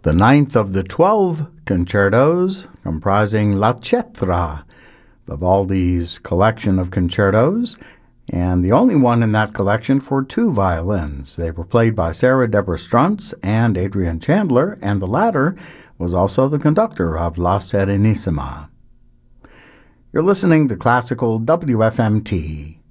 the ninth of the 12 concertos comprising La Cetra, Vivaldi's collection of concertos, and the only one in that collection for two violins. They were played by Sarah Deborah Struntz and Adrian Chandler, and the latter was also the conductor of La Serenissima. You're listening to Classical WFMT.